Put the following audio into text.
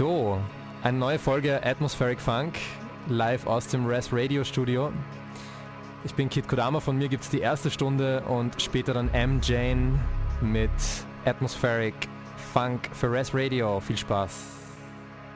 So, eine neue Folge Atmospheric Funk, live aus dem Res Radio Studio. Ich bin Kid Kodama, von mir gibt es die erste Stunde und später dann M. Jane mit Atmospheric Funk für Res Radio. Viel Spaß!